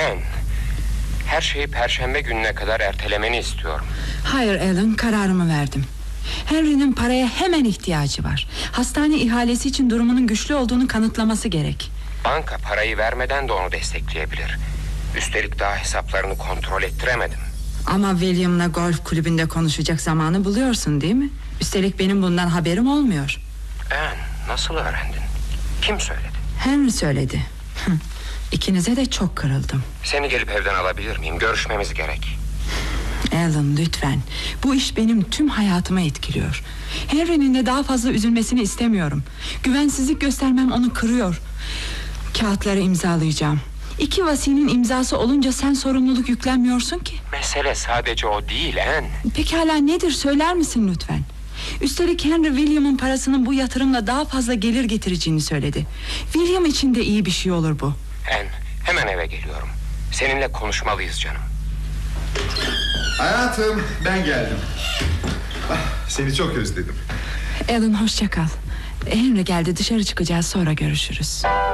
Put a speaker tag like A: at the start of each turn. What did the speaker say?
A: Anne, her şeyi Perşembe gününe kadar ertelemeni istiyorum.
B: Hayır Alan, kararımı verdim. Henry'nin paraya hemen ihtiyacı var. Hastane ihalesi için durumunun güçlü olduğunu kanıtlaması gerek.
A: Banka parayı vermeden de onu destekleyebilir. Üstelik daha hesaplarını kontrol ettiremedim.
B: Ama William'la golf kulübünde konuşacak zamanı buluyorsun değil mi? Üstelik benim bundan haberim olmuyor.
A: Anne, nasıl öğrendin? Kim söyledi?
B: Henry söyledi. İkinize de çok kırıldım.
A: Seni gelip evden alabilir miyim? Görüşmemiz gerek.
B: Alan, lütfen. Bu iş benim tüm hayatımı etkiliyor. Henry'nin de daha fazla üzülmesini istemiyorum. Güvensizlik göstermem onu kırıyor. Kağıtları imzalayacağım. 2 vasinin imzası olunca sen sorumluluk yüklenmiyorsun ki.
A: Mesele sadece o değil Anne.
B: Pekala, nedir, söyler misin lütfen? Üstelik Henry William'ın parasının bu yatırımla daha fazla gelir getireceğini söyledi. William için de iyi bir şey olur bu.
A: Anne, hemen eve geliyorum. Seninle konuşmalıyız canım.
C: Hayatım, ben geldim. Seni çok özledim.
B: Alan, hoşça kal. Henry geldi, dışarı çıkacağız, sonra görüşürüz.